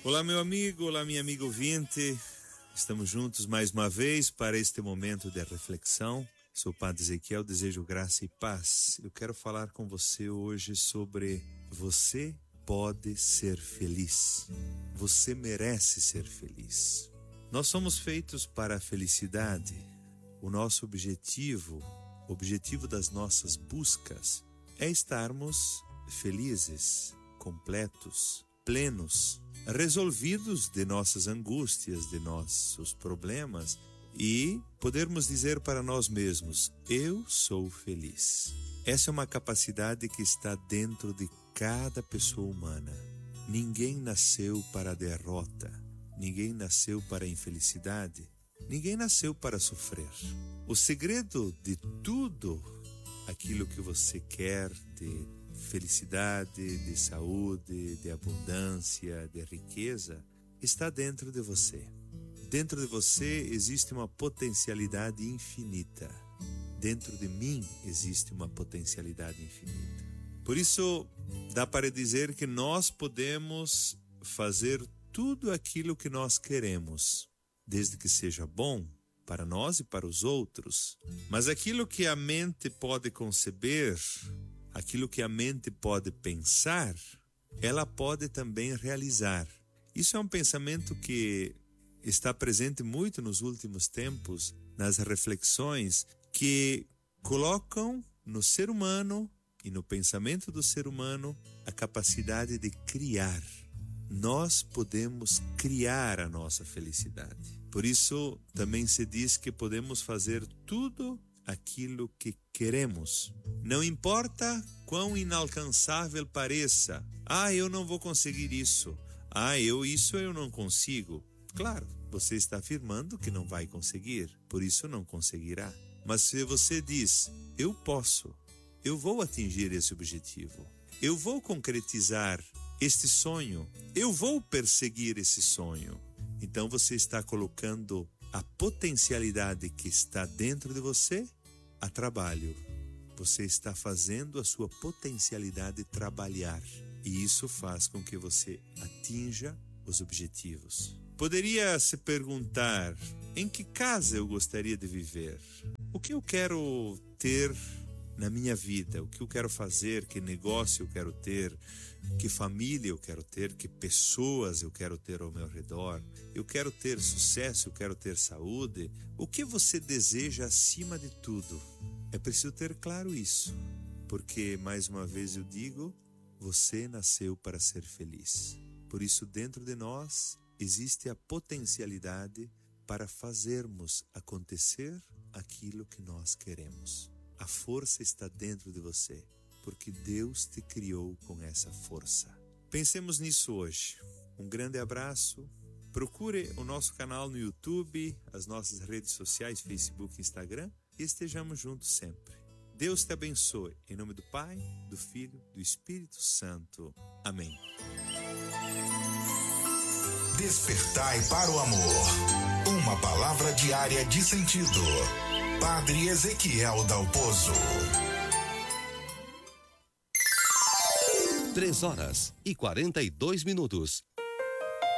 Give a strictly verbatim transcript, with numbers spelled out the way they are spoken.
Olá, meu amigo, olá, minha amiga ouvinte. Estamos juntos mais uma vez para este momento de reflexão. Sou o Padre Ezequiel, desejo graça e paz. Eu quero falar com você hoje sobre você pode ser feliz. Você merece ser feliz. Nós somos feitos para a felicidade. O nosso objetivo, o objetivo das nossas buscas é estarmos felizes, completos, plenos, resolvidos de nossas angústias, de nossos problemas e podermos dizer para nós mesmos, eu sou feliz. Essa é uma capacidade que está dentro de cada pessoa humana. Ninguém nasceu para a derrota, ninguém nasceu para a infelicidade, ninguém nasceu para sofrer. O segredo de tudo aquilo que você quer de felicidade, de saúde, de abundância, de riqueza, está dentro de você. Dentro de você existe uma potencialidade infinita. Dentro de mim existe uma potencialidade infinita. Por isso, dá para dizer que nós podemos fazer tudo aquilo que nós queremos, desde que seja bom para nós e para os outros. Mas aquilo que a mente pode conceber, aquilo que a mente pode pensar, ela pode também realizar. Isso é um pensamento que está presente muito nos últimos tempos, nas reflexões que colocam no ser humano e no pensamento do ser humano a capacidade de criar. Nós podemos criar a nossa felicidade. Por isso, também se diz que podemos fazer tudo aquilo que queremos. Não importa quão inalcançável pareça. Ah, eu não vou conseguir isso. Ah, eu isso eu não consigo. Claro, você está afirmando que não vai conseguir, por isso não conseguirá. Mas se você diz, eu posso, eu vou atingir esse objetivo, eu vou concretizar este sonho, eu vou perseguir esse sonho, então você está colocando a potencialidade que está dentro de você a trabalho. Você está fazendo a sua potencialidade trabalhar. E isso faz com que você atinja os objetivos. Poderia se perguntar, em que casa eu gostaria de viver? O que eu quero ter na minha vida? O que eu quero fazer? Que negócio eu quero ter? Que família eu quero ter? Que pessoas eu quero ter ao meu redor? Eu quero ter sucesso, eu quero ter saúde. O que você deseja acima de tudo? É preciso ter claro isso, porque, mais uma vez eu digo, você nasceu para ser feliz. Por isso, dentro de nós, existe a potencialidade para fazermos acontecer aquilo que nós queremos. A força está dentro de você, porque Deus te criou com essa força. Pensemos nisso hoje. Um grande abraço. Procure o nosso canal no YouTube, as nossas redes sociais, Facebook e Instagram, e estejamos juntos sempre. Deus te abençoe. Em nome do Pai, do Filho, do Espírito Santo. Amém. Despertai para o amor. Uma palavra diária de sentido. Padre Ezequiel Dalpozo. Três horas e quarenta e dois minutos.